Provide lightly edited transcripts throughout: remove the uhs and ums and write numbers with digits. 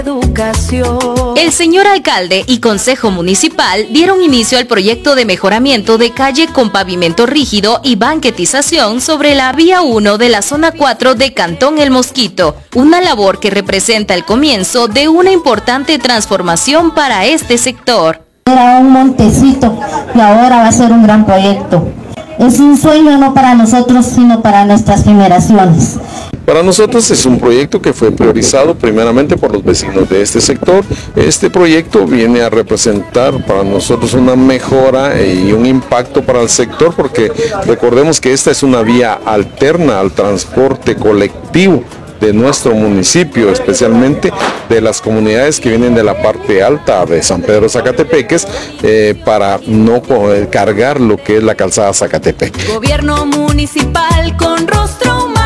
Educación. El señor alcalde y consejo municipal dieron inicio al proyecto de mejoramiento de calle con pavimento rígido y banquetización sobre la vía 1 de la zona 4 de Cantón El Mosquito, una labor que representa el comienzo de una importante transformación para este sector. Era un montecito y ahora va a ser un gran proyecto. Es un sueño no para nosotros, sino para nuestras generaciones. Para nosotros es un proyecto que fue priorizado primeramente por los vecinos de este sector. Este proyecto viene a representar para nosotros una mejora y un impacto para el sector, porque recordemos que esta es una vía alterna al transporte colectivo de nuestro municipio, especialmente de las comunidades que vienen de la parte alta de San Pedro Zacatepeques, para no cargar lo que es la calzada Zacatepec. Gobierno municipal con rostro humano.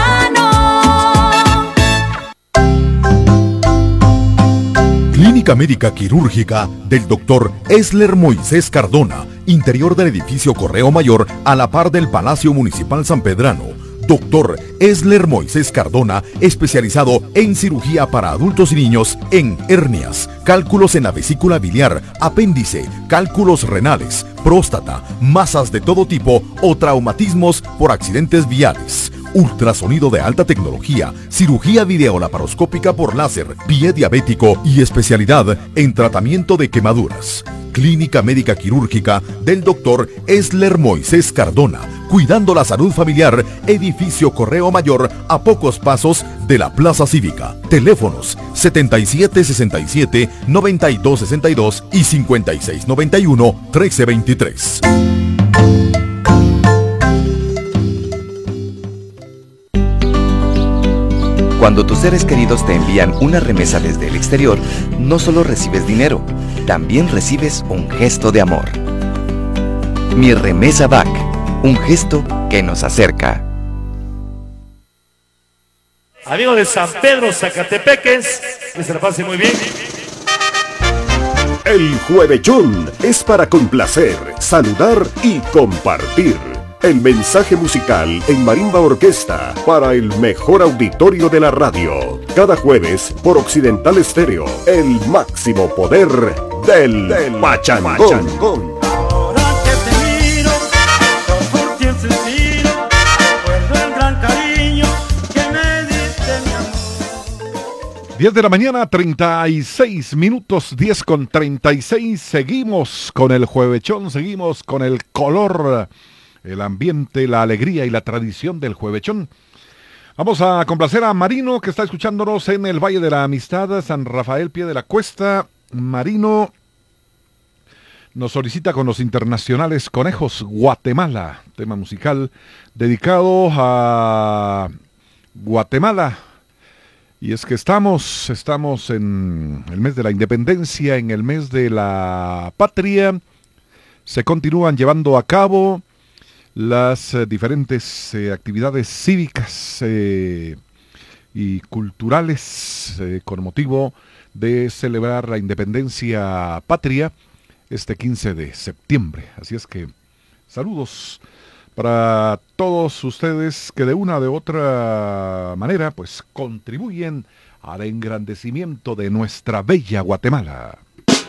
Clínica Médica Quirúrgica del Dr. Esler Moisés Cardona, interior del edificio Correo Mayor a la par del Palacio Municipal Sanpedrano. Dr. Esler Moisés Cardona, especializado en cirugía para adultos y niños en hernias, cálculos en la vesícula biliar, apéndice, cálculos renales, próstata, masas de todo tipo o traumatismos por accidentes viales. Ultrasonido de alta tecnología, cirugía videolaparoscópica por láser, pie diabético y especialidad en tratamiento de quemaduras. Clínica Médica Quirúrgica del Dr. Esler Moisés Cardona, cuidando la salud familiar, edificio Correo Mayor a pocos pasos de la Plaza Cívica. Teléfonos 7767-9262 y 5691-1323. Cuando tus seres queridos te envían una remesa desde el exterior, no solo recibes dinero, también recibes un gesto de amor. Mi Remesa Back, un gesto que nos acerca. Amigos de San Pedro Zacatepeques, que se la pase muy bien. El Juevechón es para complacer, saludar y compartir. El mensaje musical en Marimba Orquesta para el mejor auditorio de la radio. Cada jueves por Occidental Estéreo, el máximo poder del pachangón. Ahora que te miro, por ti sencillo, recuerdo el gran cariño que me diste, mi amor. 10 de la mañana, 36 minutos, 10:36. Seguimos con el Juevechón, seguimos con el color, el ambiente, la alegría y la tradición del Juevechón. Vamos a complacer a Marino, que está escuchándonos en el Valle de la Amistad, San Rafael, Pie de la Cuesta. Marino nos solicita con los internacionales Conejos, Guatemala, tema musical dedicado a Guatemala. Y es que estamos en el mes de la independencia, en el mes de la patria. Se continúan llevando a cabo las diferentes actividades cívicas y culturales con motivo de celebrar la independencia patria este 15 de septiembre. Así es que saludos para todos ustedes que de una o de otra manera pues contribuyen al engrandecimiento de nuestra bella Guatemala.